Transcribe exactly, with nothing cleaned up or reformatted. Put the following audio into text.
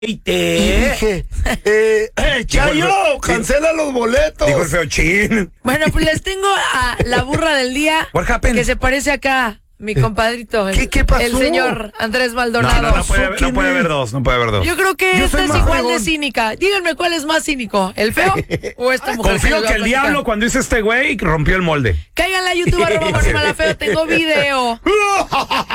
Y Y dije, eh, eh, Chayo, dijo- cancela los boletos. dijo el feo chin. Bueno, pues les tengo a la burra del día What happened? que se parece acá, mi compadrito. el- ¿Qué- qué pasó? El señor Andrés No, Maldonado. no, no puede, haber- no ¿Quién puede es? haber dos, no puede haber dos. Yo creo que Yo esta soy es más igual de fregón. cínica. Díganme cuál es más cínico, ¿el feo o esta mujer? Confío les voy que a el platicar? diablo cuando hice este güey rompió el molde. Cáiganle a YouTube, arroba Manuel Malafeo, tengo video.